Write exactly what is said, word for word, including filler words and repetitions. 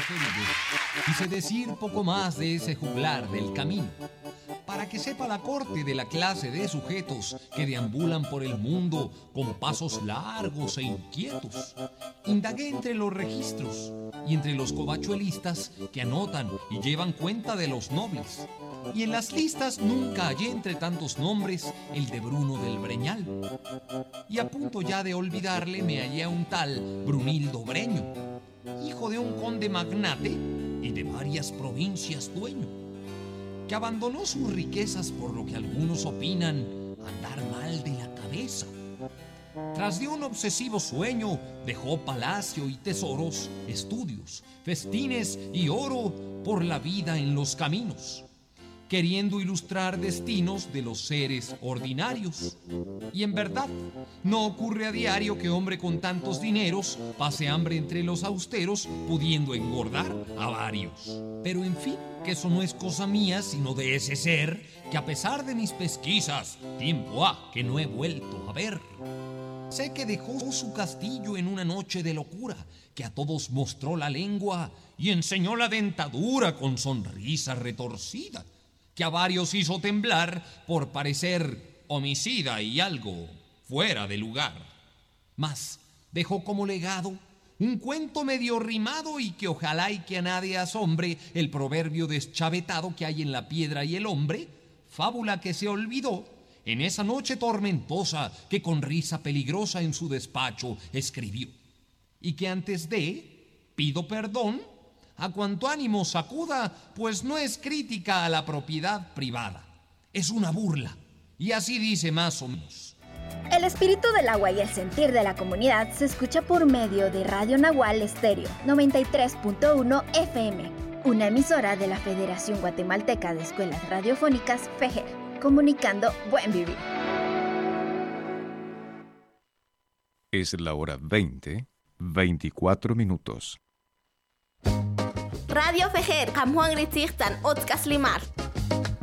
Quise decir poco más de ese juglar del camino, para que sepa la corte de la clase de sujetos que deambulan por el mundo con pasos largos e inquietos. Indagué entre los registros y entre los covachuelistas que anotan y llevan cuenta de los nobles. Y en las listas nunca hallé entre tantos nombres el de Bruno del Breñal. Y a punto ya de olvidarle me hallé a un tal Brunildo Breño, hijo de un conde magnate y de varias provincias dueño, que abandonó sus riquezas por lo que algunos opinan andar mal de la cabeza. Tras de un obsesivo sueño, dejó palacio y tesoros, estudios, festines y oro por la vida en los caminos, queriendo ilustrar destinos de los seres ordinarios. Y en verdad, no ocurre a diario que hombre con tantos dineros pase hambre entre los austeros, pudiendo engordar a varios. Pero en fin, que eso no es cosa mía, sino de ese ser que a pesar de mis pesquisas, tiempo ha que no he vuelto a ver. Sé que dejó su castillo en una noche de locura, que a todos mostró la lengua y enseñó la dentadura con sonrisa retorcida, que a varios hizo temblar por parecer homicida y algo fuera de lugar. Mas dejó como legado un cuento medio rimado y que ojalá y que a nadie asombre el proverbio deschavetado que hay en la piedra y el hombre, fábula que se olvidó en esa noche tormentosa que con risa peligrosa en su despacho escribió, y que antes de pido perdón a cuanto ánimo sacuda, pues no es crítica a la propiedad privada, es una burla, y así dice más o menos. El espíritu del agua y el sentir de la comunidad se escucha por medio de Radio Nahual Estéreo noventa y tres punto uno F M, una emisora de la Federación Guatemalteca de Escuelas Radiofónicas FEGER, comunicando buen vivir. Es la hora veinte, veinticuatro minutos. Radio FEGER, Kamuan Ritzirtan, Otkas Limar.